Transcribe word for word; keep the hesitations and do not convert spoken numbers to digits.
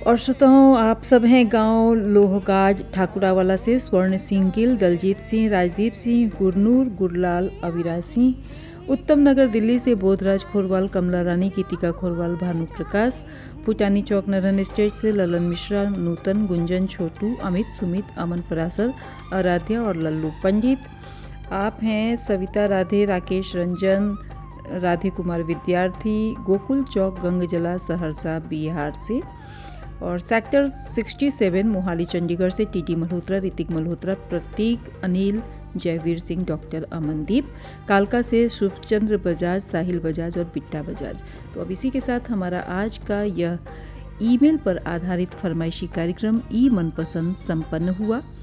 और श्रोताओं, आप सब हैं गांव लोहगाज ठाकुरावाला से स्वर्ण सिंह गिल, दलजीत सिंह, राजदीप सिंह, गुरनूर, गुरलाल, अविराज सिंह, उत्तम नगर दिल्ली से बोधराज खोरवाल, कमला रानी, गीतिका खोरवाल, भानु प्रकाश, पुटानी चौक नरन स्टेट से ललन मिश्रा, नूतन, गुंजन, छोटू, अमित, सुमित, अमन परासर, आराध्या और लल्लू पंडित। आप हैं सविता राधे, राकेश रंजन, राधे कुमार विद्यार्थी, गोकुल चौक गंगजला सहरसा बिहार से। और सेक्टर सड़सठ मोहाली चंडीगढ़ से टीटी मल्होत्रा, ऋतिक मल्होत्रा, प्रतीक, अनिल, जयवीर सिंह, डॉक्टर अमनदीप, कालका से शुभचंद्र बजाज, साहिल बजाज और बिट्टा बजाज। तो अब इसी के साथ हमारा आज का यह ईमेल पर आधारित फरमाइशी कार्यक्रम ई मनपसंद संपन्न हुआ।